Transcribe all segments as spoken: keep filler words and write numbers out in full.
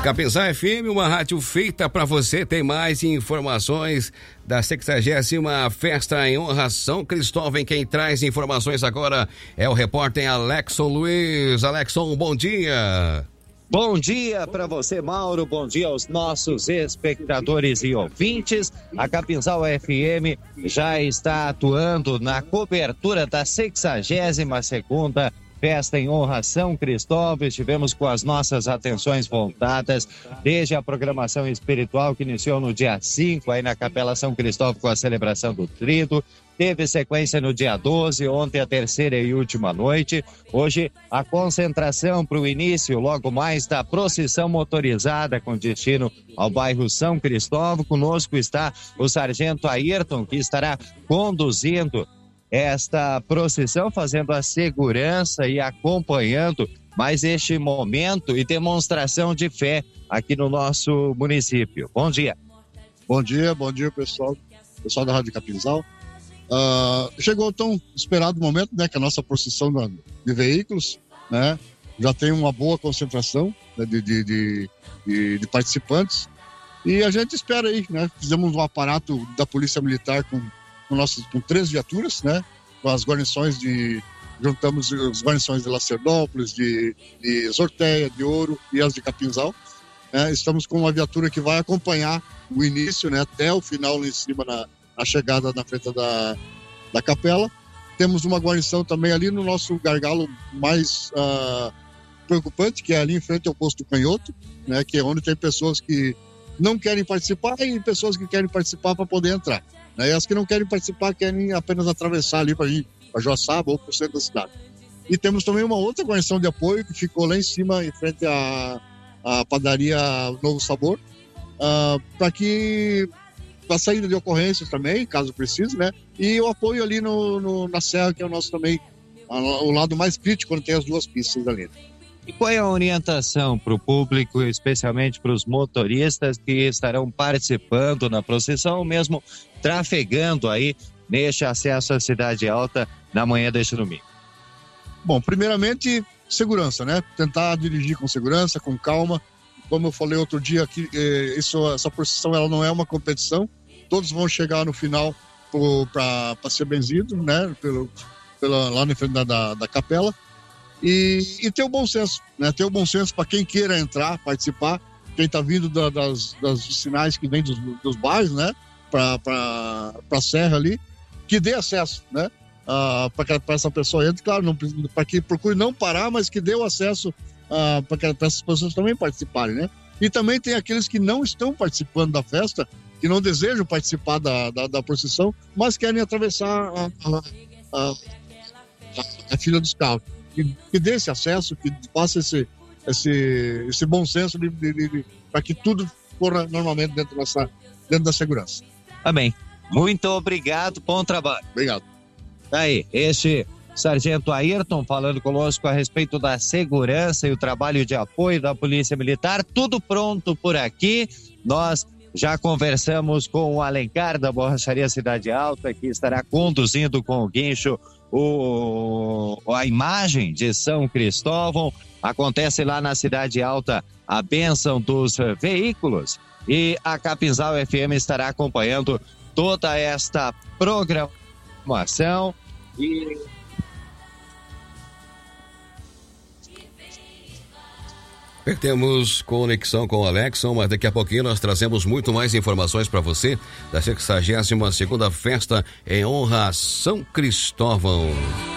Capinzal F M, uma rádio feita para você. Tem mais informações da sexagésima festa em honra São Cristóvão. Quem traz informações agora é o repórter Alexson Luiz. Alexson, bom dia. Bom dia para você, Mauro. Bom dia aos nossos espectadores e ouvintes. A Capinzal F M já está atuando na cobertura da sexagésima segunda Festa em honra São Cristóvão. Estivemos com as nossas atenções voltadas desde a programação espiritual que iniciou no dia cinco, aí na Capela São Cristóvão com a celebração do Tríduo. Teve sequência no dia doze, ontem a terceira e última noite. Hoje a concentração para o início, logo mais, da procissão motorizada com destino ao bairro São Cristóvão. Conosco está o sargento Ayrton, que estará conduzindo esta procissão, fazendo a segurança e acompanhando mais este momento e demonstração de fé aqui no nosso município. Bom dia. Bom dia, bom dia pessoal, pessoal da Rádio Capinzal. Uh, chegou o tão esperado momento, né, que a nossa procissão de veículos, né, já tem uma boa concentração, né, de, de, de, de, de participantes, e a gente espera aí, né, fizemos um aparato da Polícia Militar com Com, nossas, com três viaturas, né? Com as guarnições de... Juntamos as guarnições de Lacerdópolis, de, de Sorteia, de Ouro e as de Capinzal. Né? Estamos com uma viatura que vai acompanhar o início, né? Até o final lá em cima, na, na chegada na frente da, da capela. Temos uma guarnição também ali no nosso gargalo mais uh, preocupante, que é ali em frente ao posto do Canhoto, né? Que é onde tem pessoas que não querem participar e pessoas que querem participar para poder entrar. E as que não querem participar querem apenas atravessar ali para ir para Joaçaba ou para o centro da cidade. E temos também uma outra guarnição de apoio que ficou lá em cima, em frente à, à padaria Novo Sabor, uh, para que a saída de ocorrências também, caso precise, né? E o apoio ali no, no, na Serra, que é o nosso também, o lado mais crítico, quando tem as duas pistas ali. E qual é a orientação para o público, especialmente para os motoristas que estarão participando na procissão, ou mesmo trafegando aí neste acesso à Cidade Alta na manhã deste domingo? Bom, primeiramente, segurança, né? Tentar dirigir com segurança, com calma. Como eu falei outro dia aqui, isso, essa procissão ela não é uma competição. Todos vão chegar no final para ser benzidos, né? Pelo, pela, lá na frente da, da, da capela. E, e ter o bom senso, né? Ter o bom senso para quem queira entrar, participar, quem está vindo da, das, das sinais que vem dos, dos bairros, né? Para a Serra ali, que dê acesso, né? Uh, para essa pessoa entre, claro, para que procure não parar, mas que dê o acesso uh, para essas pessoas também participarem, né? E também tem aqueles que não estão participando da festa, que não desejam participar da, da, da procissão, mas querem atravessar a, a, a, a fila dos carros. Que, que dê esse acesso, que faça esse, esse, esse bom senso de, de, de, para que tudo corra normalmente dentro, dessa, dentro da segurança. Amém. Muito obrigado, bom trabalho. Obrigado. Aí, este sargento Ayrton falando conosco a respeito da segurança e o trabalho de apoio da Polícia Militar. Tudo pronto por aqui. Nós já conversamos com o Alencar da Borracharia Cidade Alta, que estará conduzindo com o guincho O, a imagem de São Cristóvão. Acontece lá na Cidade Alta a bênção dos veículos e a Capinzal F M estará acompanhando toda esta programação e Temos conexão com o Alexson, mas daqui a pouquinho nós trazemos muito mais informações para você da sexagésima segunda Festa em honra a São Cristóvão.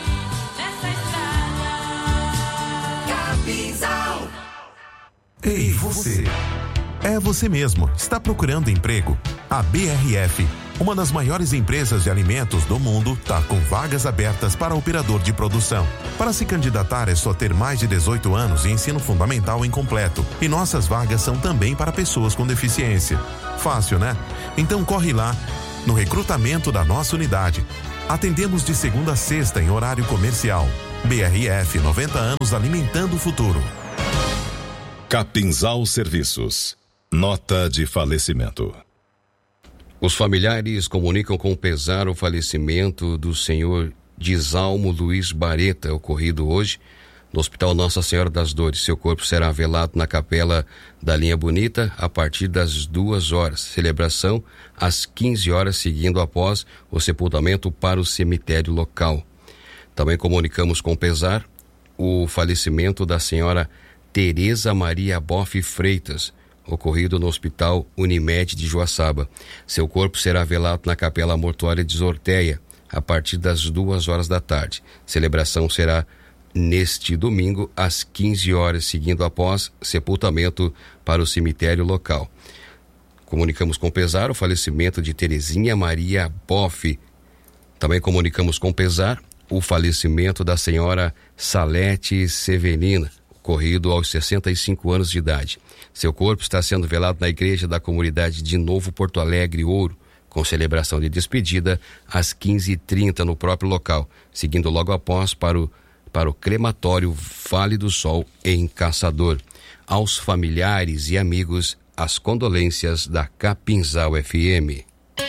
Ei, você! É você mesmo. Está procurando emprego? A B R F, uma das maiores empresas de alimentos do mundo, está com vagas abertas para operador de produção. Para se candidatar é só ter mais de dezoito anos e ensino fundamental incompleto. E nossas vagas são também para pessoas com deficiência. Fácil, né? Então corre lá no recrutamento da nossa unidade. Atendemos de segunda a sexta em horário comercial. B R F, noventa anos alimentando o futuro. Capinzal Serviços. Nota de falecimento. Os familiares comunicam com pesar o falecimento do senhor Disalmo Luiz Bareta, ocorrido hoje no Hospital Nossa Senhora das Dores. Seu corpo será velado na Capela da Linha Bonita a partir das duas horas. Celebração às quinze horas, seguindo após o sepultamento para o cemitério local. Também comunicamos com pesar o falecimento da senhora Tereza Maria Boff Freitas, ocorrido no Hospital Unimed de Joaçaba. Seu corpo será velado na Capela Mortuária de Zorteia a partir das duas horas da tarde. Celebração será neste domingo às quinze horas, seguindo após sepultamento para o cemitério local. Comunicamos com pesar o falecimento de Terezinha Maria Boff. Também comunicamos com pesar o falecimento da senhora Salete Severina, ocorrido aos sessenta e cinco anos de idade. Seu corpo está sendo velado na igreja da comunidade de Novo Porto Alegre Ouro, com celebração de despedida às quinze e trinta no próprio local, seguindo logo após para o, para o crematório Vale do Sol em Caçador. Aos familiares e amigos, as condolências da Capinzal F M.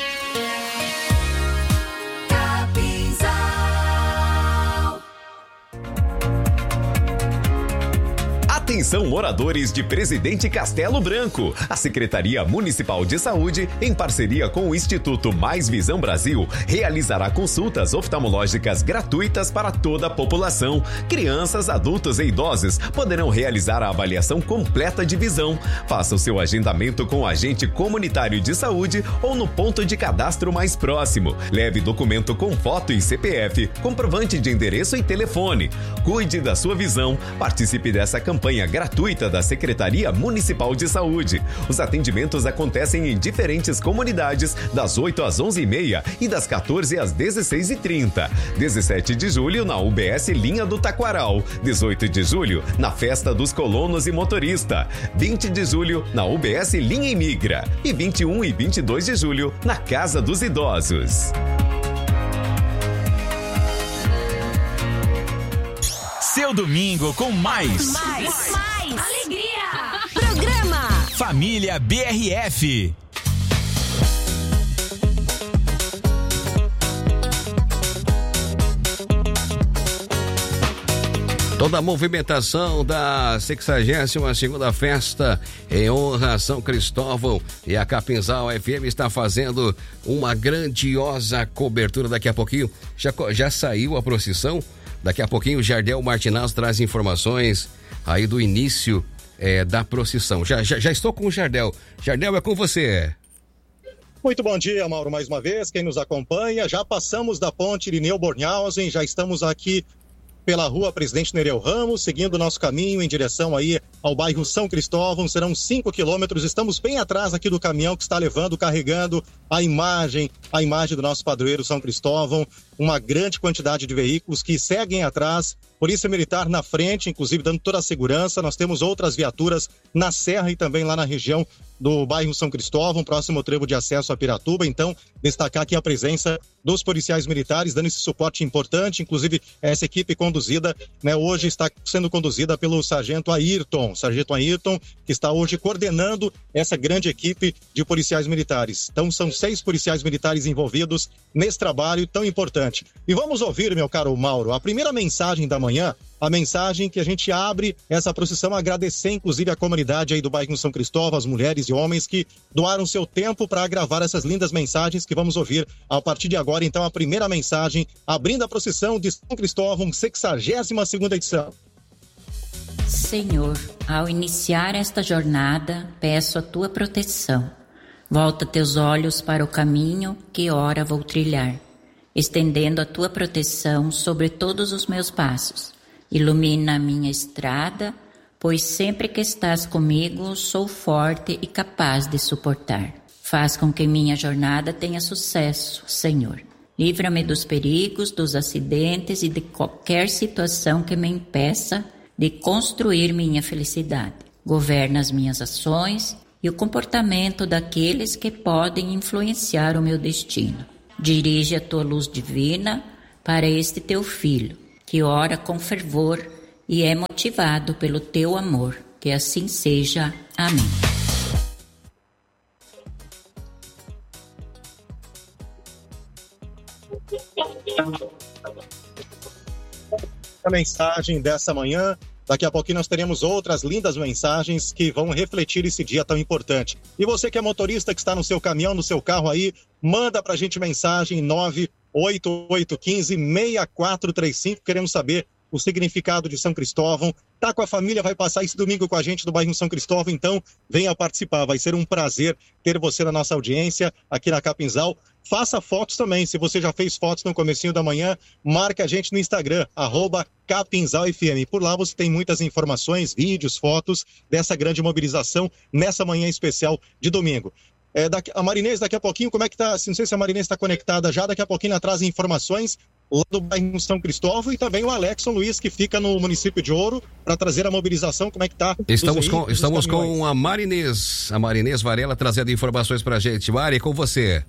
Atenção, moradores de Presidente Castelo Branco. A Secretaria Municipal de Saúde, em parceria com o Instituto Mais Visão Brasil, realizará consultas oftalmológicas gratuitas para toda a população. Crianças, adultos e idosos poderão realizar a avaliação completa de visão. Faça o seu agendamento com o agente comunitário de saúde ou no ponto de cadastro mais próximo. Leve documento com foto e C P F, comprovante de endereço e telefone. Cuide da sua visão. Participe dessa campanha gratuita da Secretaria Municipal de Saúde. Os atendimentos acontecem em diferentes comunidades, das oito às onze e meia e das quatorze às dezesseis e trinta. dezessete de julho na U B S Linha do Taquaral. dezoito de julho na Festa dos Colonos e Motorista. vinte de julho na U B S Linha Imigra. E vinte e um e vinte e dois de julho na Casa dos Idosos. Seu domingo com mais. Mais, mais, alegria. Programa Família B R F. Toda a movimentação da sexagésima segunda festa em honra a São Cristóvão, e a Capinzal F M está fazendo uma grandiosa cobertura. Daqui a pouquinho já, já saiu a procissão. Daqui a pouquinho o Jardel Martinaz traz informações aí do início é, da procissão. Já, já, já estou com o Jardel. Jardel, é com você. Muito bom dia, Mauro, mais uma vez. Quem nos acompanha, já passamos da ponte Irineu Bornhausen, já estamos aqui pela rua Presidente Nereu Ramos, seguindo o nosso caminho em direção aí ao bairro São Cristóvão. Serão cinco quilômetros, estamos bem atrás aqui do caminhão que está levando, carregando a imagem, a imagem do nosso padroeiro São Cristóvão, uma grande quantidade de veículos que seguem atrás, Polícia Militar na frente, inclusive dando toda a segurança. Nós temos outras viaturas na Serra e também lá na região do bairro São Cristóvão, próximo ao trevo de acesso a Piratuba. Então, destacar aqui a presença dos policiais militares, dando esse suporte importante. Inclusive, essa equipe conduzida, né, hoje está sendo conduzida pelo Sargento Ayrton, Sargento Ayrton, que está hoje coordenando essa grande equipe de policiais militares. Então, são seis policiais militares envolvidos nesse trabalho tão importante. E vamos ouvir, meu caro Mauro, a primeira mensagem da manhã, a mensagem que a gente abre essa procissão, agradecer inclusive a comunidade aí do bairro São Cristóvão, as mulheres e homens que doaram seu tempo para gravar essas lindas mensagens que vamos ouvir a partir de agora. Então, a primeira mensagem, abrindo a procissão de São Cristóvão, sexagésima segunda edição. Senhor, ao iniciar esta jornada, peço a tua proteção. Volta teus olhos para o caminho que ora vou trilhar, estendendo a tua proteção sobre todos os meus passos. Ilumina a minha estrada, pois sempre que estás comigo, sou forte e capaz de suportar. Faz com que minha jornada tenha sucesso, Senhor. Livra-me dos perigos, dos acidentes e de qualquer situação que me impeça de construir minha felicidade. Governa as minhas ações e o comportamento daqueles que podem influenciar o meu destino. Dirige a tua luz divina para este teu filho, que ora com fervor e é motivado pelo teu amor. Que assim seja. Amém. a mensagem dessa manhã. Daqui a pouquinho nós teremos outras lindas mensagens que vão refletir esse dia tão importante. E você que é motorista, que está no seu caminhão, no seu carro aí, manda pra gente mensagem nove oito oito um cinco, seis quatro três cinco. Queremos saber o significado de São Cristóvão. Tá com a família, vai passar esse domingo com a gente do bairro São Cristóvão, então venha participar. Vai ser um prazer ter você na nossa audiência aqui na Capinzal. Faça fotos também, se você já fez fotos no comecinho da manhã, marque a gente no Instagram, arroba Capinzal F M. Por lá você tem muitas informações, vídeos, fotos dessa grande mobilização nessa manhã especial de domingo. É, daqui, a Marinês, daqui a pouquinho, como é que tá? Não sei se a Marinês está conectada já, daqui a pouquinho ela traz informações lá do bairro São Cristóvão, e também o Alexson Luiz, que fica no município de Ouro, para trazer a mobilização. Como é que tá? Estamos com, estamos com a Marinês, a Marinês Varela trazendo informações pra gente. Mari, é com você.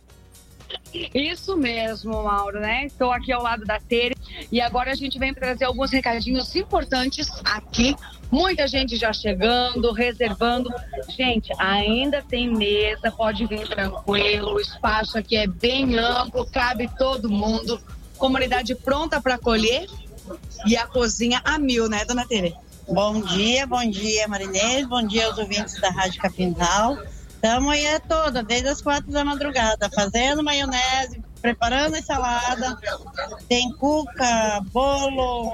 Isso mesmo, Mauro, né? Estou aqui ao lado da Tere e agora a gente vem trazer alguns recadinhos importantes aqui. Muita gente já chegando, reservando. Gente, ainda tem mesa, pode vir tranquilo. O espaço aqui é bem amplo, cabe todo mundo. Comunidade pronta para acolher e a cozinha a mil, né, dona Tere? Bom dia, bom dia, Marinês. Bom dia aos ouvintes da Rádio Capinzal. Estamos aí é toda, desde as quatro da madrugada, fazendo maionese, preparando a salada, tem cuca, bolo,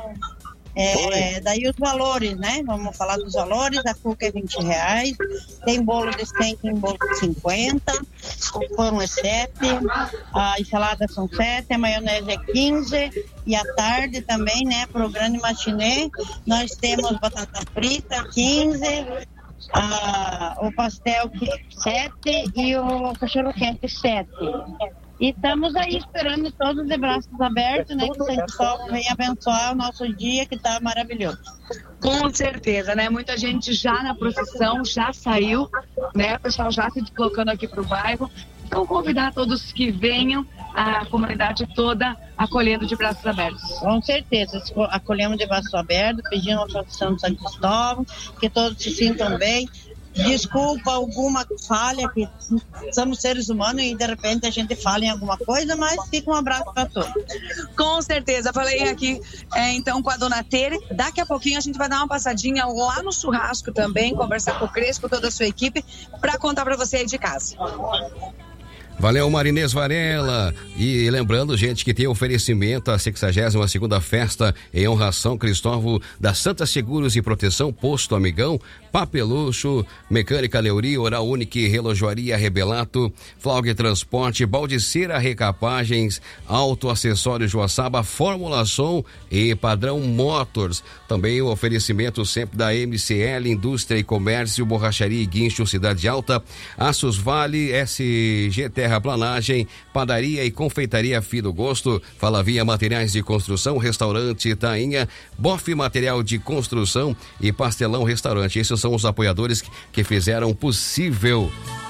é, daí os valores, né? Vamos falar dos valores, a cuca é vinte reais, tem bolo de cem, tem bolo de cinquenta, o pão é sete, as saladas são sete, a maionese é quinze, e à tarde também, né, pro grande matinê, nós temos batata frita, quinze, Ah, o pastel sete e o cachorro quente sete. E estamos aí esperando todos de braços abertos, né? Que o São Cristóvão venha abençoar o nosso dia, que está maravilhoso. Com certeza, né? Muita gente já na procissão, já saiu, né? O pessoal já se deslocando aqui para o bairro. Então, convidar todos que venham, a comunidade toda acolhendo de braços abertos. Com certeza, acolhemos de braços abertos, pedindo a procissão de São Cristóvão, que todos se sintam bem. Desculpa alguma falha, que somos seres humanos e de repente a gente fala em alguma coisa, mas fica um abraço para todos. Com certeza, falei aqui é, então com a dona Tere. Daqui a pouquinho a gente vai dar uma passadinha lá no churrasco também, conversar com o Crespo, toda a sua equipe, para contar para você aí de casa. Valeu, Marinês Varela. E lembrando, gente, que tem oferecimento à sexagésima segunda festa em honra a São Cristóvão da Santa Seguros e Proteção, Posto Amigão, Papelucho, Mecânica Leuri, Oral Unique, Relojoaria Rebelato, Flaug Transporte, Baldiceira Recapagens, Auto Acessório Joaçaba, Fórmula Som e Padrão Motors. Também o oferecimento sempre da M C L, Indústria e Comércio, Borracharia e Guincho, Cidade Alta, Aços Vale, S G Terraplanagem, Padaria e Confeitaria Fido Gosto, Fala Via Materiais de Construção, Restaurante Tainha, Boff Material de Construção e Pastelão Restaurante. Esses são os apoiadores que, que fizeram possível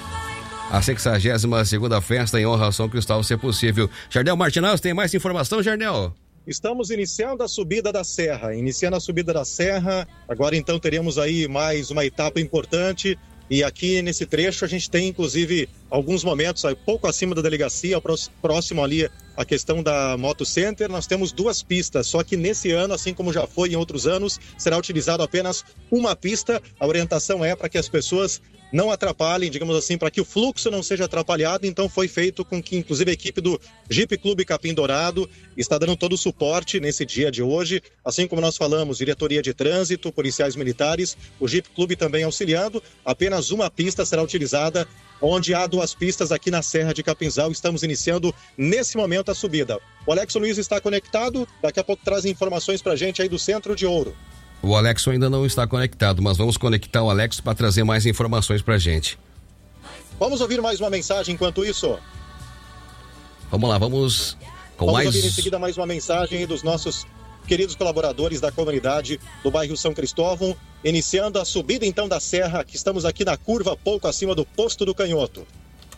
a sexagésima segunda festa em honra a São Cristóvão ser possível. Jardel Martinaz, tem mais informação, Jardel? Estamos iniciando a subida da Serra, iniciando a subida da Serra, agora então teremos aí mais uma etapa importante. E aqui nesse trecho a gente tem inclusive alguns momentos, pouco acima da delegacia, próximo ali a questão da Moto Center, nós temos duas pistas, só que nesse ano, assim como já foi em outros anos, será utilizado apenas uma pista. A orientação é para que as pessoas não atrapalhem, digamos assim, para que o fluxo não seja atrapalhado. Então foi feito com que inclusive a equipe do Jeep Clube Capim Dourado está dando todo o suporte nesse dia de hoje, assim como nós falamos, diretoria de trânsito, policiais militares, o Jeep Clube também auxiliando. Apenas uma pista será utilizada, onde há duas pistas aqui na Serra de Capinzal. Estamos iniciando nesse momento a subida. O Alexson Luiz está conectado, daqui a pouco traz informações pra gente aí do Centro de Ouro. O Alexson ainda não está conectado, mas vamos conectar o Alexson para trazer mais informações pra gente. Vamos ouvir mais uma mensagem enquanto isso? Vamos lá, vamos com vamos mais... Vamos ouvir em seguida mais uma mensagem aí dos nossos queridos colaboradores da comunidade do bairro São Cristóvão, iniciando a subida então da Serra, que estamos aqui na curva, pouco acima do Posto do Canhoto.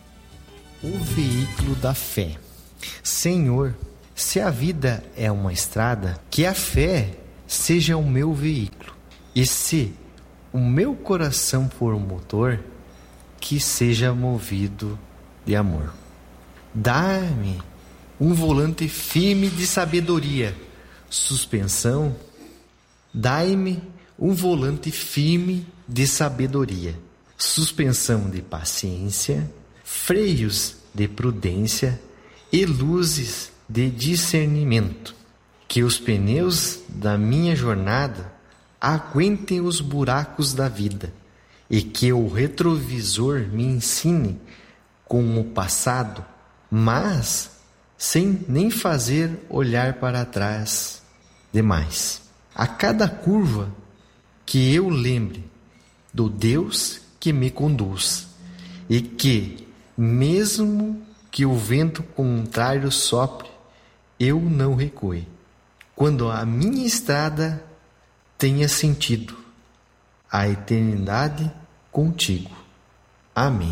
O veículo da fé. Senhor, se a vida é uma estrada, que a fé seja o meu veículo. E se o meu coração for um motor, que seja movido de amor. Dá-me um volante firme de sabedoria, suspensão, dai-me um volante firme de sabedoria, suspensão de paciência, freios de prudência e luzes de discernimento. Que os pneus da minha jornada aguentem os buracos da vida e que o retrovisor me ensine com o passado, mas sem nem fazer olhar para trás demais. A cada curva que eu lembre do Deus que me conduz e que, mesmo que o vento contrário sopre, eu não recue. Quando a minha estrada tenha sentido, a eternidade contigo. Amém.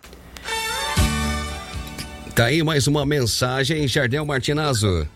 Tá aí mais uma mensagem, Jardel Martinazzo.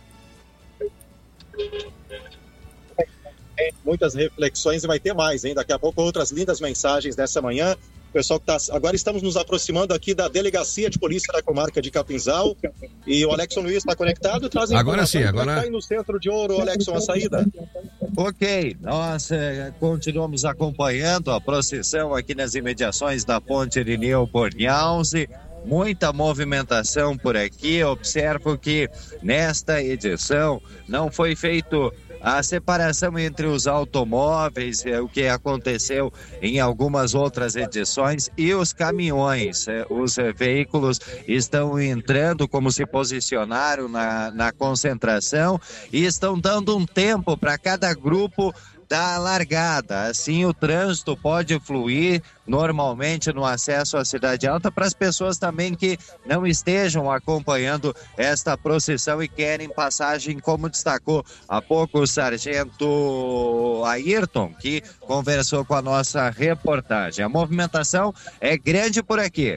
Muitas reflexões e vai ter mais, hein? Daqui a pouco outras lindas mensagens dessa manhã. Pessoal que tá, agora estamos nos aproximando aqui da Delegacia de Polícia da Comarca de Capinzal e o Alexson Luiz está conectado. Traz agora sim, agora... Está aí no Centro de Ouro, Alexson, a saída. Ok, nós eh, continuamos acompanhando a procissão aqui nas imediações da Ponte Irineu Bornhausen. Muita movimentação por aqui. Observo que nesta edição não foi feito a separação entre os automóveis, é o que aconteceu em algumas outras edições, e os caminhões. É, os é, veículos estão entrando, como se posicionaram na, na concentração, e estão dando um tempo para cada grupo da largada. Assim o trânsito pode fluir normalmente no acesso à Cidade Alta para as pessoas também que não estejam acompanhando esta procissão e querem passagem, como destacou há pouco o sargento Ayrton, que conversou com a nossa reportagem. A movimentação é grande por aqui.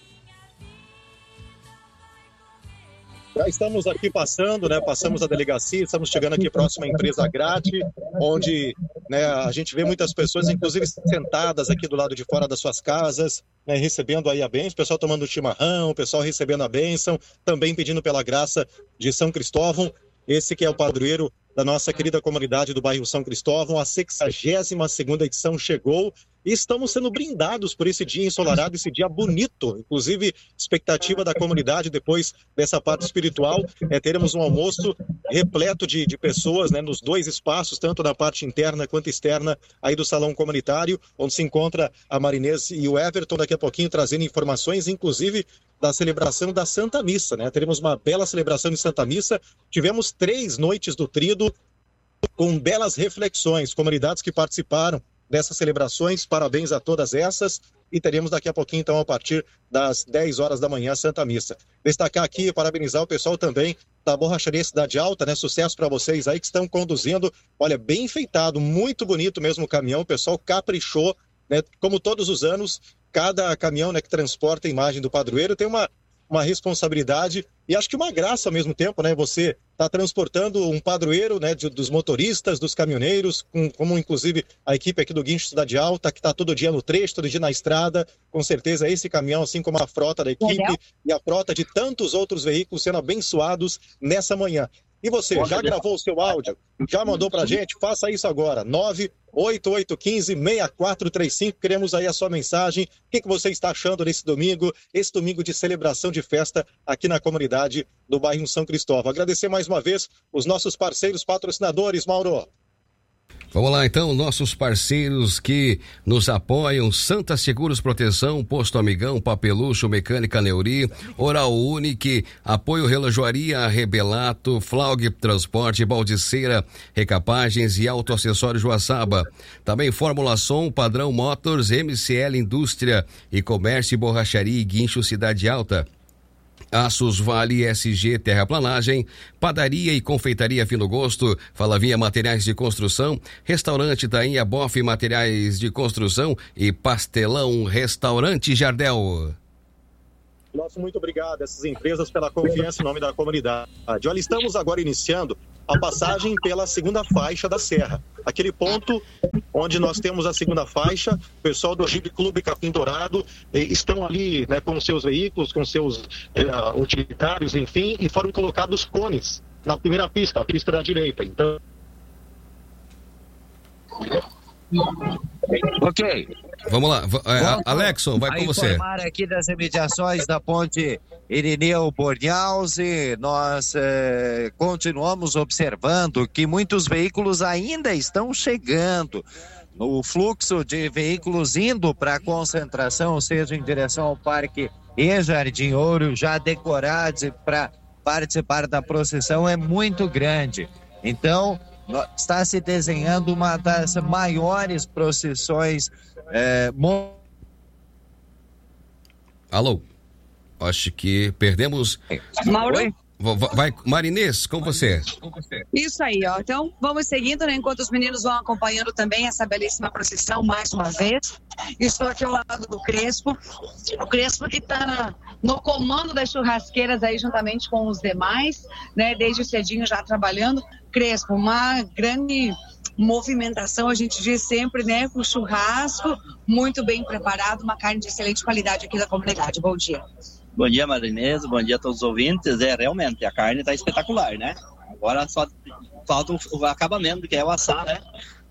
Já estamos aqui passando, né? Passamos a delegacia, estamos chegando aqui próximo à empresa Grate, onde, né, a gente vê muitas pessoas, inclusive sentadas aqui do lado de fora das suas casas, né, recebendo aí a bênção, o pessoal tomando chimarrão, o pessoal recebendo a bênção, também pedindo pela graça de São Cristóvão. Esse que é o padroeiro da nossa querida comunidade do bairro São Cristóvão. A sexagésima segunda edição chegou e estamos sendo brindados por esse dia ensolarado, esse dia bonito. Inclusive, expectativa da comunidade depois dessa parte espiritual é teremos um almoço repleto de, de pessoas, né, nos dois espaços, tanto na parte interna quanto externa aí do salão comunitário, onde se encontra a Marinês e o Everton daqui a pouquinho trazendo informações, inclusive da celebração da Santa Missa, né? Teremos uma bela celebração de Santa Missa. Tivemos três noites do Tríduo com belas reflexões, comunidades que participaram dessas celebrações, parabéns a todas essas, e teremos daqui a pouquinho, então, a partir das dez horas da manhã, a Santa Missa. Destacar aqui e parabenizar o pessoal também da Borracharia Cidade Alta, né? Sucesso para vocês aí que estão conduzindo, olha, bem enfeitado, muito bonito mesmo o caminhão, o pessoal caprichou, né? Como todos os anos, cada caminhão, né, que transporta a imagem do padroeiro tem uma, uma responsabilidade e acho que uma graça ao mesmo tempo, né? Você está transportando um padroeiro, né, de, dos motoristas, dos caminhoneiros, com, como inclusive a equipe aqui do Guincho Cidade Alta, que está todo dia no trecho, todo dia na estrada. Com certeza esse caminhão, assim como a frota da equipe Legal. E a frota de tantos outros veículos sendo abençoados nessa manhã. E você, já gravou o seu áudio? Já mandou pra gente? Faça isso agora. nove oito oito um cinco, seis quatro três cinco. Queremos aí a sua mensagem. O que, que você está achando nesse domingo? Esse domingo de celebração de festa aqui na comunidade do bairro São Cristóvão. Agradecer mais uma vez os nossos parceiros patrocinadores, Mauro. Vamos lá então, nossos parceiros que nos apoiam: Santa Seguros Proteção, Posto Amigão, Papelucho, Mecânica Neuri, Oral Unique, Apoio Relojoaria, Rebelato, Flaug Transporte, Baldiceira, Recapagens e Autoacessório Joaçaba. Também Fórmula Som, Padrão Motors, M C L Indústria e Comércio e Borracharia e Guincho Cidade Alta. Aços Vale, S G Terraplanagem, Padaria e Confeitaria Fino Gosto, Falavinha Materiais de Construção, Restaurante Tainha Boff Materiais de Construção e Pastelão Restaurante Jardel. Nosso muito obrigado a essas empresas pela confiança em nome da comunidade. Olha, estamos agora iniciando a passagem pela segunda faixa da Serra. Aquele ponto onde nós temos a segunda faixa, o pessoal do Jeep Clube Capim Dourado eh, estão ali, né, com seus veículos, com seus eh, utilitários, enfim, e foram colocados cones na primeira pista, a pista da direita. Então. Ok. Vamos lá, é, Alexson, vai com você. Informar aqui das imediações da ponte Irineu Bornhausen, nós eh, continuamos observando que muitos veículos ainda estão chegando. O fluxo de veículos indo para a concentração, seja em direção ao Parque e Jardim Ouro, já decorados para participar da procissão, é muito grande. Então, está se desenhando uma das maiores procissões. É, mo... Alô? Acho que perdemos. Mauro? Oi? Vai, Marinês, com você. Isso aí, ó. Então, vamos seguindo, né? Enquanto os meninos vão acompanhando também essa belíssima procissão, mais uma vez. Estou aqui ao lado do Crespo. O Crespo que está no comando das churrasqueiras aí, juntamente com os demais, né? Desde cedinho já trabalhando. Crespo, uma grande movimentação, a gente diz sempre, né? Com churrasco, muito bem preparado, uma carne de excelente qualidade aqui da comunidade. Bom dia. Bom dia, Marinês, bom dia a todos os ouvintes. É, realmente, a carne está espetacular, né? Agora só falta o, o acabamento, que é o assar, né?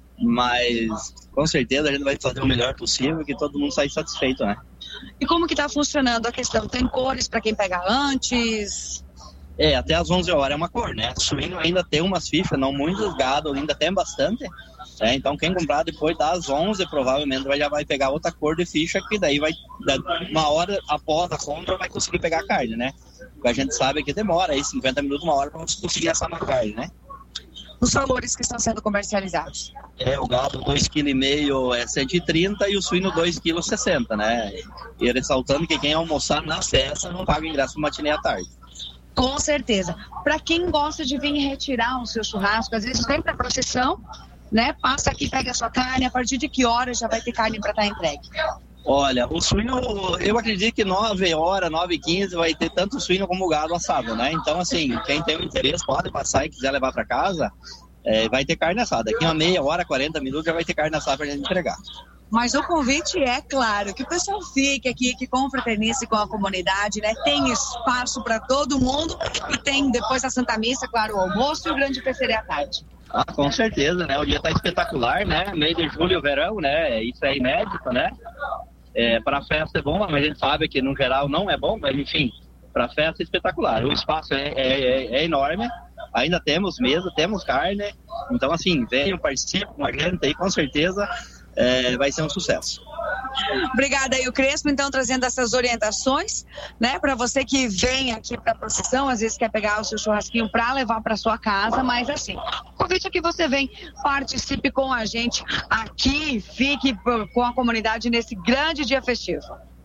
Mas, com certeza, a gente vai fazer o melhor possível, que todo mundo saia satisfeito, né? E como que está funcionando a questão? Tem cores para quem pega antes? É, até às onze horas é uma cor, né? Suíno ainda tem umas fichas, não muitos, gado ainda tem bastante. É, então quem comprar depois das onze provavelmente vai, já vai pegar outra cor de ficha, que daí vai, uma hora após a compra, vai conseguir pegar a carne, né? Porque a gente sabe que demora aí cinquenta minutos, uma hora para conseguir assar uma carne, né? Os valores que estão sendo comercializados? É, o gado dois vírgula cinco quilos é cento e trinta e o suíno dois vírgula sessenta quilos, né? E ressaltando que quem almoçar na festa não paga ingresso no matinê à tarde. Com certeza. Para quem gosta de vir retirar o seu churrasco, às vezes vem para a procissão, né? Passa aqui, pega a sua carne, a partir de que horas já vai ter carne para estar entregue? Olha, o suíno, eu acredito que nove horas, nove e quinze vai ter tanto suíno como o gado assado, né? Então, assim, quem tem o interesse pode passar e quiser levar para casa, é, vai ter carne assada. Daqui uma meia hora, quarenta minutos já vai ter carne assada para a gente entregar. Mas o convite é, claro, que o pessoal fique aqui, que confraternize com a comunidade, né? Tem espaço para todo mundo e tem depois a Santa Missa, claro, o almoço e o grande P C D à tarde. Ah, com certeza, né? O dia tá espetacular, né? Meio de julho, verão, né? Isso é inédito, né? É, para a festa é bom, mas a gente sabe que no geral não é bom, mas enfim, para a festa é espetacular. O espaço é, é, é enorme, ainda temos mesa, temos carne, então assim, venham, participem com a gente aí, com certeza é, vai ser um sucesso. Obrigada aí, o Crespo, então, trazendo essas orientações, né, para você que vem aqui para a procissão, às vezes quer pegar o seu churrasquinho para levar para sua casa, mas assim, o convite é que você vem, participe com a gente aqui, fique com a comunidade nesse grande dia festivo.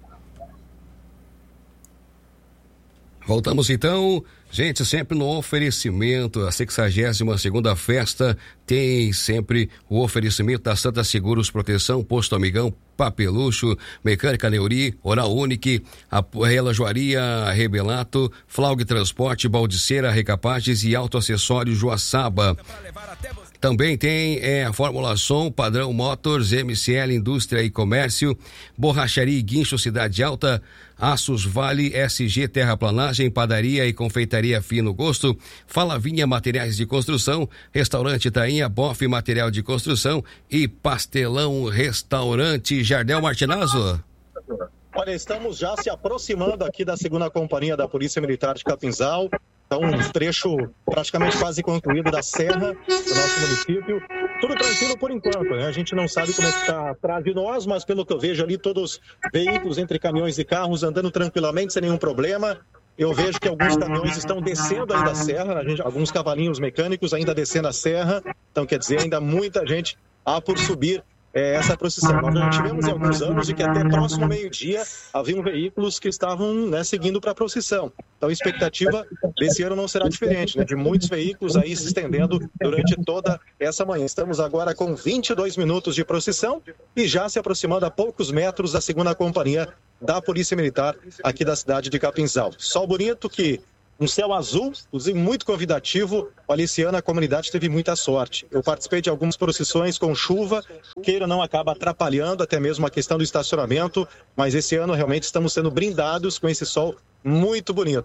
Voltamos então, gente, sempre no oferecimento, a sexagésima segunda festa tem sempre o oferecimento da Santa Seguros Proteção, Posto Amigão, Papelucho, Mecânica Neuri, Oral Unique, a Relojoaria Rebelato, Flaug Transporte, Baldiceira, Recapages e Autoacessório Joaçaba. Também tem é, a Fórmula Som, Padrão Motors, M C L Indústria e Comércio, Borracharia e Guincho Cidade Alta, Aços Vale, S G Terraplanagem, Padaria e Confeitaria Fino Gosto, Falavinha Materiais de Construção, Restaurante Tainha, Boff Material de Construção e Pastelão Restaurante. Jardel Martinazzo. Olha, estamos já se aproximando aqui da segunda companhia da Polícia Militar de Capinzal. Então, um trecho praticamente quase concluído da serra do nosso município. Tudo tranquilo por enquanto, né? A gente não sabe como é que está atrás de nós, mas pelo que eu vejo ali, todos os veículos entre caminhões e carros andando tranquilamente, sem nenhum problema. Eu vejo que alguns caminhões estão descendo ainda a serra, a gente, alguns cavalinhos mecânicos ainda descendo a serra. Então, quer dizer, ainda muita gente há por subir É, essa procissão. Nós já tivemos em alguns anos de que até próximo meio-dia haviam veículos que estavam, né, seguindo para a procissão. Então a expectativa desse ano não será diferente, né, de muitos veículos aí se estendendo durante toda essa manhã. Estamos agora com vinte e dois minutos de procissão e já se aproximando a poucos metros da segunda companhia da Polícia Militar aqui da cidade de Capinzal. Sol bonito, que um céu azul, inclusive muito convidativo. Olha, esse ano a comunidade teve muita sorte. Eu participei de algumas procissões com chuva, queira ou não acaba atrapalhando até mesmo a questão do estacionamento, mas esse ano realmente estamos sendo brindados com esse sol muito bonito.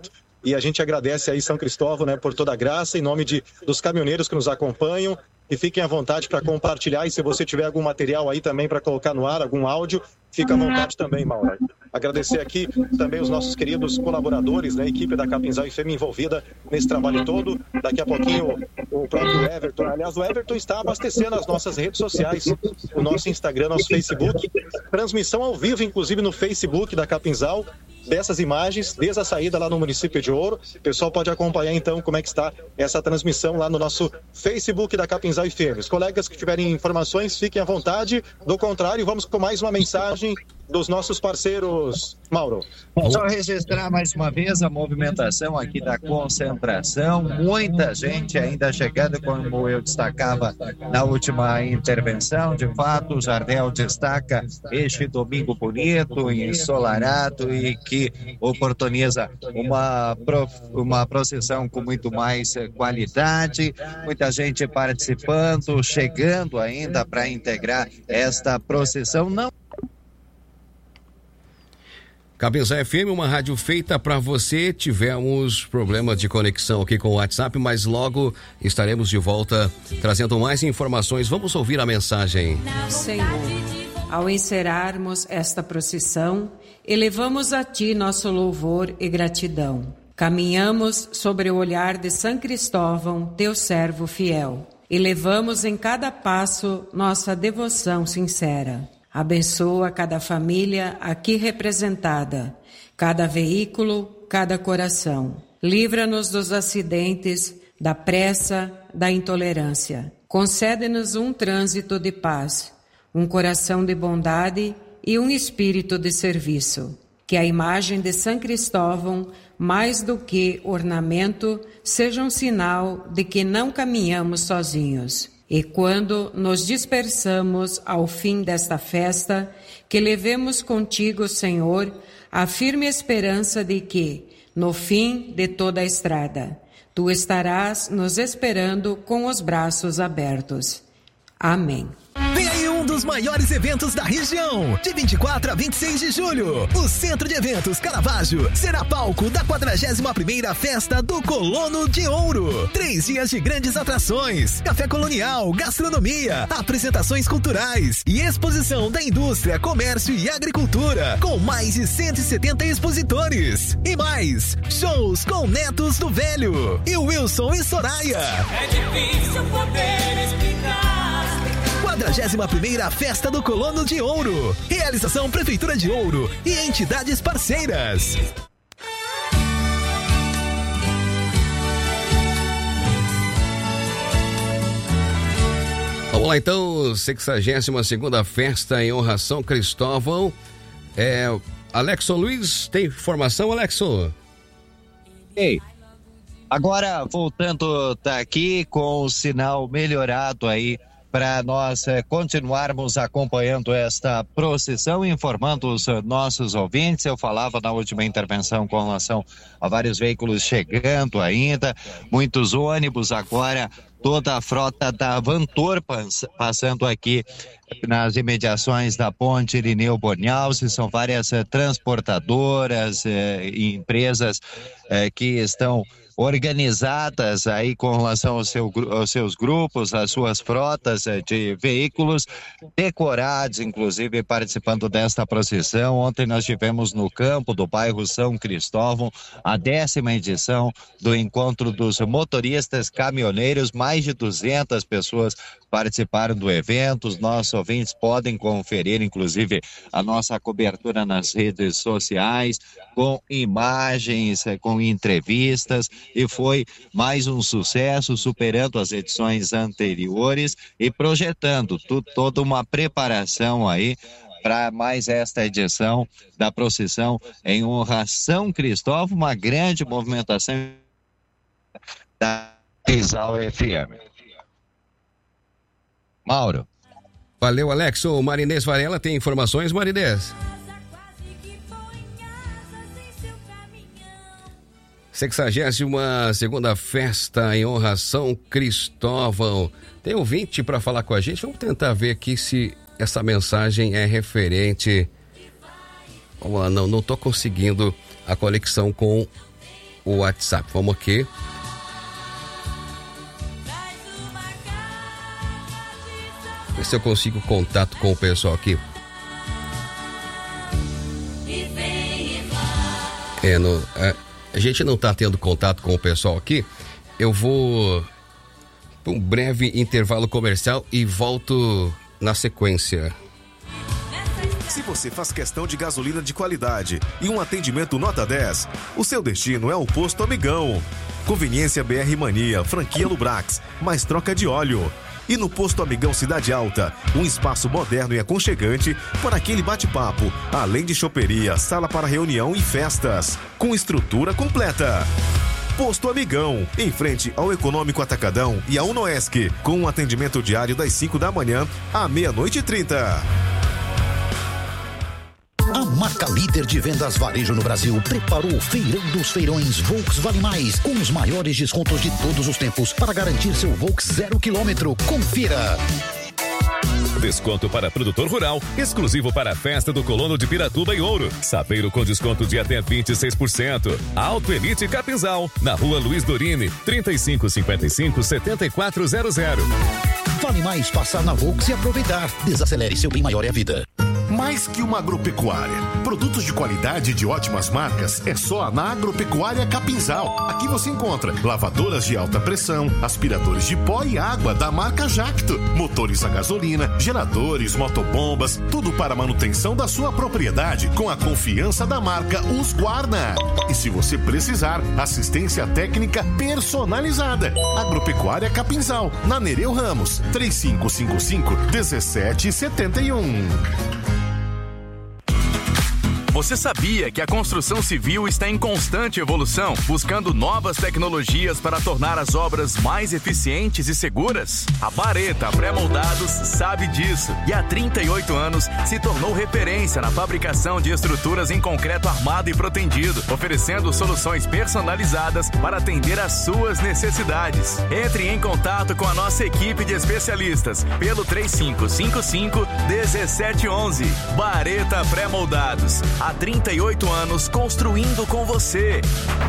e a gente agradece aí São Cristóvão, né, por toda a graça, em nome de, dos caminhoneiros que nos acompanham, e fiquem à vontade para compartilhar, e se você tiver algum material aí também para colocar no ar, algum áudio, fica à vontade também, Mauro. Agradecer aqui também os nossos queridos colaboradores, né, a equipe da Capinzal F M envolvida nesse trabalho todo. Daqui a pouquinho o próprio Everton, aliás, o Everton está abastecendo as nossas redes sociais, o nosso Instagram, nosso Facebook, transmissão ao vivo, inclusive no Facebook da Capinzal, dessas imagens, desde a saída lá no município de Ouro. O pessoal pode acompanhar então como é que está essa transmissão lá no nosso Facebook da Capinzal F M. Os colegas que tiverem informações, fiquem à vontade. Do contrário, vamos com mais uma mensagem dos nossos parceiros, Mauro. Bom, só registrar mais uma vez a movimentação aqui da concentração, muita gente ainda chegando, como eu destacava na última intervenção. De fato, o Jardel destaca este domingo bonito, ensolarado, e que oportuniza uma, uma procissão com muito mais qualidade, muita gente participando, chegando ainda para integrar esta procissão. Não Capinzal F M, uma rádio feita para você. Tivemos problemas de conexão aqui com o WhatsApp, mas logo estaremos de volta trazendo mais informações. Vamos ouvir a mensagem. Senhor, ao encerrarmos esta procissão, elevamos a Ti nosso louvor e gratidão. Caminhamos sobre o olhar de São Cristóvão, Teu servo fiel, e levamos em cada passo nossa devoção sincera. Abençoa cada família aqui representada, cada veículo, cada coração. Livra-nos dos acidentes, da pressa, da intolerância. Concede-nos um trânsito de paz, um coração de bondade e um espírito de serviço. Que a imagem de São Cristóvão, mais do que ornamento, seja um sinal de que não caminhamos sozinhos. E quando nos dispersamos ao fim desta festa, que levemos contigo, Senhor, a firme esperança de que, no fim de toda a estrada, Tu estarás nos esperando com os braços abertos. Amém. Vem aí um dos maiores eventos da região, de vinte e quatro a vinte e seis de julho. O Centro de Eventos Caravaggio será palco da quadragésima primeira Festa do Colono de Ouro. Três dias de grandes atrações, café colonial, gastronomia, apresentações culturais e exposição da indústria, comércio e agricultura, com mais de cento e setenta expositores. E mais, shows com Netos do Velho e Wilson e Soraya. É difícil poder explicar. quadragésima primeira Festa do Colono de Ouro. Realização Prefeitura de Ouro e entidades parceiras. Vamos lá então, sexagésima segunda Festa em honra a São Cristóvão. É, Alexo Luiz, tem informação, Alexo? Ei, agora voltando, tá aqui com o sinal melhorado aí, para nós eh, continuarmos acompanhando esta procissão, informando os uh, nossos ouvintes. Eu falava na última intervenção com relação a vários veículos chegando ainda, muitos ônibus agora, toda a frota da Vantor pass- passando aqui nas imediações da ponte Irineu Bornhausen. São várias uh, transportadoras eh, e empresas eh, que estão organizadas aí com relação ao seu, aos seus grupos, às suas frotas de veículos, decorados, inclusive participando desta procissão. Ontem nós tivemos no campo do bairro São Cristóvão a décima edição do Encontro dos Motoristas Caminhoneiros. Mais de duzentas pessoas participaram do evento. Os nossos ouvintes podem conferir, inclusive, a nossa cobertura nas redes sociais, com imagens, com entrevistas, e foi mais um sucesso, superando as edições anteriores e projetando tu, toda uma preparação aí para mais esta edição da procissão em honra a São Cristóvão, uma grande movimentação da Capinzal F M. Mauro. Valeu, Alex. O Marinês Varela tem informações, Marinês? sexagésima segunda Festa em honra a São Cristóvão. Tem ouvinte para falar com a gente? Vamos tentar ver aqui se essa mensagem é referente. Vamos lá, não, não tô conseguindo a conexão com o WhatsApp. Vamos aqui. Ver se eu consigo contato com o pessoal aqui. É, no, é, a gente não está tendo contato com o pessoal aqui. Eu vou para um breve intervalo comercial e volto na sequência. Se você faz questão de gasolina de qualidade e um atendimento nota dez, o seu destino é o Posto Amigão. Conveniência B R Mania, franquia Lubrax, mais troca de óleo. E no Posto Amigão Cidade Alta, um espaço moderno e aconchegante para aquele bate-papo, além de choperia, sala para reunião e festas, com estrutura completa. Posto Amigão, em frente ao Econômico Atacadão e ao Unoesc, com um atendimento diário das cinco da manhã à meia-noite e trinta. A marca líder de vendas varejo no Brasil preparou o Feirão dos Feirões Volks Vale Mais, com os maiores descontos de todos os tempos para garantir seu Volks zero quilômetro. Confira! Desconto para produtor rural, exclusivo para a festa do Colono de Piratuba e Ouro. Sapeiro com desconto de até vinte e seis por cento. Auto Elite Capinzal, na rua Luiz Dorini, trinta e cinco cinquenta e cinco, setenta e quatro zero zero. Vale mais passar na Volks e aproveitar. Desacelere, seu bem maior é a vida. Mais que uma agropecuária. Produtos de qualidade e de ótimas marcas é só na Agropecuária Capinzal. Aqui você encontra lavadoras de alta pressão, aspiradores de pó e água da marca Jacto, motores a gasolina, geradores, motobombas, tudo para a manutenção da sua propriedade com a confiança da marca Husqvarna. E se você precisar, assistência técnica personalizada. Agropecuária Capinzal, na Nereu Ramos, três cinco cinco cinco, um sete sete um. Você sabia que a construção civil está em constante evolução, buscando novas tecnologias para tornar as obras mais eficientes e seguras? A Bareta Pré-Moldados sabe disso e há trinta e oito anos se tornou referência na fabricação de estruturas em concreto armado e protendido, oferecendo soluções personalizadas para atender às suas necessidades. Entre em contato com a nossa equipe de especialistas pelo três cinco cinco cinco, um sete um um. Bareta Pré-Moldados. Há trinta e oito anos construindo com você.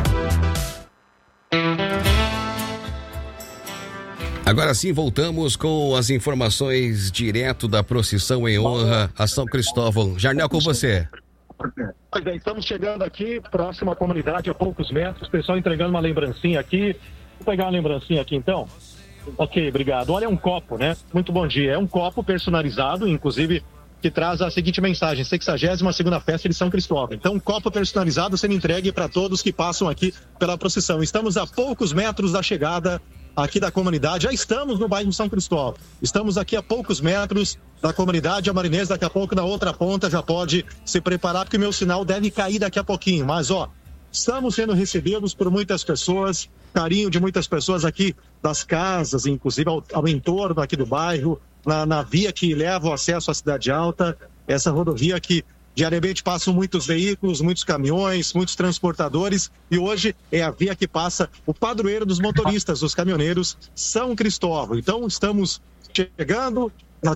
Agora sim, voltamos com as informações direto da procissão em honra a São Cristóvão. Jarnel, com você. Pois é, estamos chegando aqui, próximo à comunidade, a poucos metros. O pessoal entregando uma lembrancinha aqui. Vou pegar uma lembrancinha aqui, então. Ok, obrigado. Olha, é um copo, né? Muito bom dia. É um copo personalizado, inclusive, que traz a seguinte mensagem: sexagésima segunda festa de São Cristóvão. Então, um copo personalizado sendo entregue para todos que passam aqui pela procissão. Estamos a poucos metros da chegada aqui da comunidade. Já estamos no bairro São Cristóvão. Estamos aqui a poucos metros da comunidade. A Marinês, daqui a pouco, na outra ponta, já pode se preparar, porque o meu sinal deve cair daqui a pouquinho. Mas, ó, estamos sendo recebidos por muitas pessoas, carinho de muitas pessoas aqui das casas, inclusive ao, ao entorno aqui do bairro. Na, na via que leva o acesso à Cidade Alta, essa rodovia que diariamente passam muitos veículos, muitos caminhões, muitos transportadores, e hoje é a via que passa o padroeiro dos motoristas, dos caminhoneiros, São Cristóvão. Então estamos chegando na...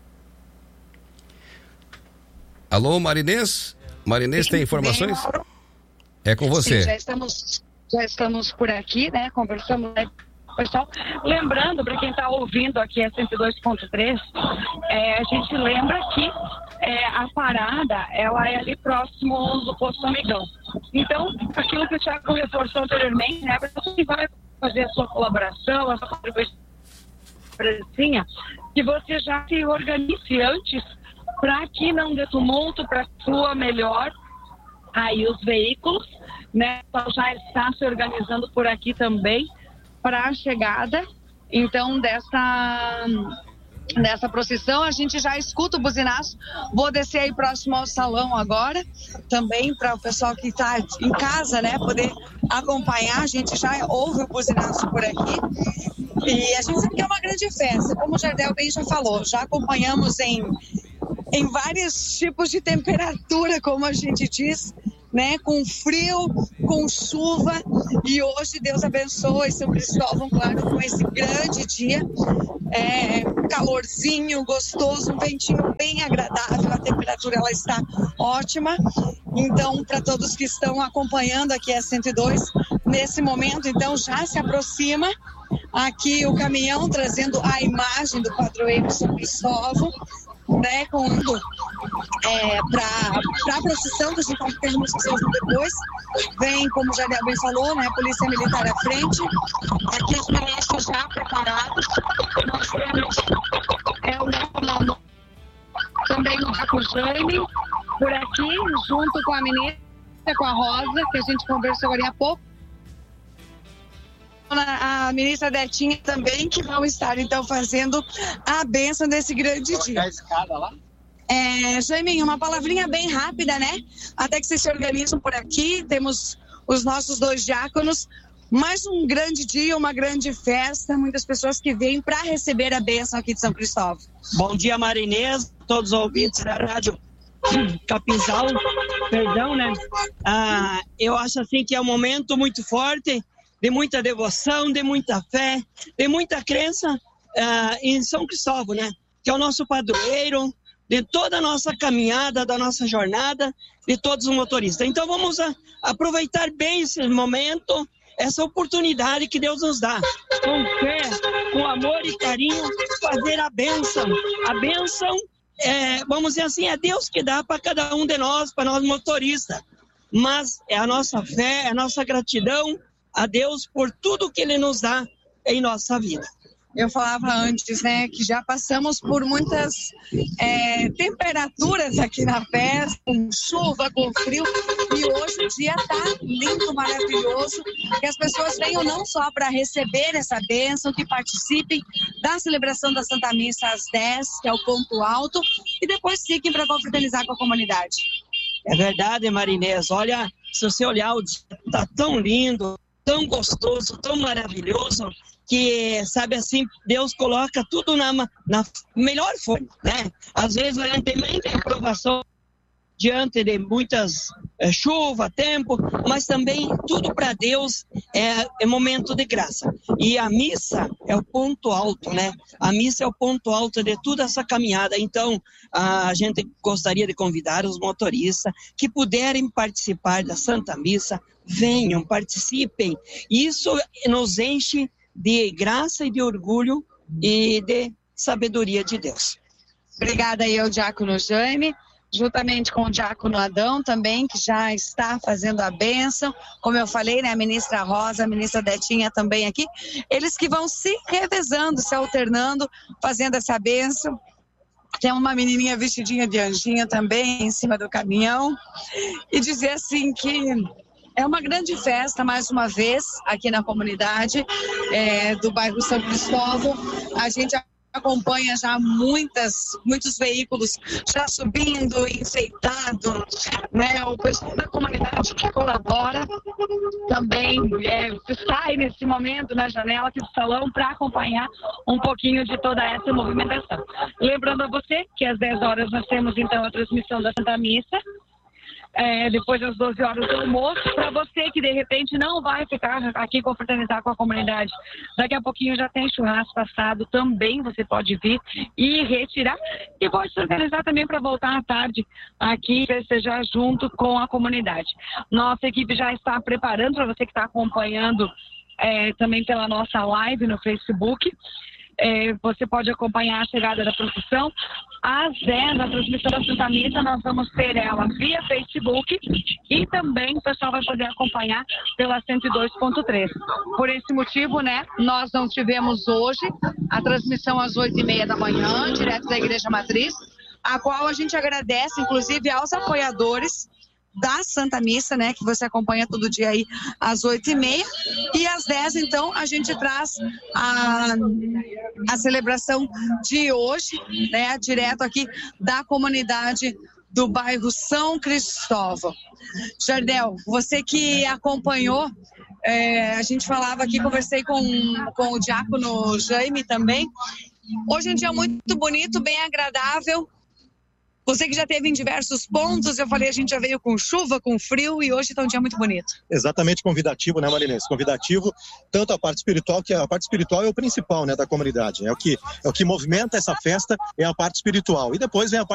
Alô, Marinês? Marinês, tem informações? É com você. Sim, já estamos, já estamos por aqui, né? Conversamos, né? Pessoal, lembrando para quem está ouvindo aqui a cento e dois ponto três, é, a gente lembra que é, a parada ela é ali próximo do posto Amigão. Então, aquilo que o Thiago reforçou anteriormente, né, para você que vai fazer a sua colaboração, a sua contribuição, que você já se organize antes para que não dê tumulto, para que flua melhor aí os veículos, né? Então já está se organizando por aqui também para a chegada, então, dessa, dessa procissão. A gente já escuta o buzinaço. Vou descer aí próximo ao salão agora, também para o pessoal que está em casa, né, poder acompanhar. A gente já ouve o buzinaço por aqui. E a gente sabe que é uma grande festa, como o Jardel bem já falou. Já acompanhamos em, em vários tipos de temperatura, como a gente diz, né, com frio, com chuva, e hoje Deus abençoe São Cristóvão, claro, com esse grande dia, é, calorzinho, gostoso, um ventinho bem agradável, a temperatura ela está ótima. Então, para todos que estão acompanhando aqui a cento e dois, nesse momento, então, já se aproxima aqui o caminhão trazendo a imagem do padroeiro São Cristóvão, né, com é, para a procissão, que a gente vai ter uma procissão depois. Vem, como já bem falou, né, a Polícia Militar à frente. Aqui os ministros já preparados. Nós temos é, o também o Jaco Jaime por aqui, junto com a ministra, com a Rosa, que a gente conversou agora há pouco. A ministra Detinha também, que vão estar, então, fazendo a bênção desse grande dia. A escada lá? É, Jaiminho, uma palavrinha bem rápida, né? Até que vocês se organizam por aqui, temos os nossos dois diáconos. Mais um grande dia, uma grande festa, muitas pessoas que vêm para receber a bênção aqui de São Cristóvão. Bom dia, Marinês, todos os ouvintes da Rádio Capinzal, perdão, né? Ah, eu acho assim que é um momento muito forte, de muita devoção, de muita fé, de muita crença uh, em São Cristóvão, né? Que é o nosso padroeiro de toda a nossa caminhada, da nossa jornada, de todos os motoristas. Então vamos a, aproveitar bem esse momento, essa oportunidade que Deus nos dá, com fé, com amor e carinho, fazer a bênção. A bênção, é, vamos dizer assim, é Deus que dá para cada um de nós, para nós motoristas. Mas é a nossa fé, é a nossa gratidão a Deus por tudo que Ele nos dá em nossa vida. Eu falava antes, né, que já passamos por muitas é, temperaturas aqui na festa, com chuva, com frio, e hoje o dia está lindo, maravilhoso, que as pessoas venham não só para receber essa bênção, que participem da celebração da Santa Missa às dez, que é o ponto alto, e depois fiquem para confraternizar com a comunidade. É verdade, Marinês, olha, se você olhar, o dia está tão lindo, tão gostoso, tão maravilhoso, que, sabe assim, Deus coloca tudo na, na melhor forma, né? Às vezes a gente também tem aprovação diante de muitas é, chuva, tempo, mas também tudo para Deus é, é momento de graça. E a missa é o ponto alto, né? A missa é o ponto alto de toda essa caminhada. Então, a gente gostaria de convidar os motoristas que puderem participar da Santa Missa, venham, participem. Isso nos enche de graça e de orgulho e de sabedoria de Deus. Obrigada aí ao diácono Jaime, juntamente com o diácono Adão também, que já está fazendo a bênção. Como eu falei, né, a ministra Rosa, a ministra Detinha também aqui. Eles que vão se revezando, se alternando, fazendo essa bênção. Tem uma menininha vestidinha de anjinha também em cima do caminhão. E dizer assim que é uma grande festa, mais uma vez, aqui na comunidade é, do bairro São Cristóvão. A gente acompanha já muitas, muitos veículos já subindo, enfeitado, né? O pessoal da comunidade que colabora também é, sai nesse momento na janela aqui do salão para acompanhar um pouquinho de toda essa movimentação. Lembrando a você que às dez horas nós temos então a transmissão da Santa Missa. É, depois das doze horas do almoço, para você que de repente não vai ficar aqui confraternizar com a comunidade, daqui a pouquinho já tem churrasco passado, também você pode vir e retirar, e pode se organizar também para voltar à tarde aqui e festejar junto com a comunidade. Nossa equipe já está preparando, para você que está acompanhando é, também pela nossa live no Facebook. É, você pode acompanhar a chegada da procissão. Às dez, na transmissão da Santa Missa, nós vamos ter ela via Facebook e também o pessoal vai poder acompanhar pela cento e dois ponto três. Por esse motivo, né, nós não tivemos hoje a transmissão às oito e meia da manhã, direto da Igreja Matriz, a qual a gente agradece, inclusive, aos apoiadores da Santa Missa, né, que você acompanha todo dia aí às oito e meia, e às dez, então, a gente traz a, a celebração de hoje, né, direto aqui da comunidade do bairro São Cristóvão. Jardel, você que acompanhou, é, a gente falava aqui, conversei com, com o diácono Jaime também, hoje é um dia muito bonito, bem agradável. Você que já esteve em diversos pontos, eu falei, a gente já veio com chuva, com frio, e hoje está um dia muito bonito. Exatamente, convidativo, né, Marinês? Convidativo, tanto a parte espiritual, que a parte espiritual é o principal, né, da comunidade. É o que, é o que movimenta essa festa, é a parte espiritual. E depois vem a parte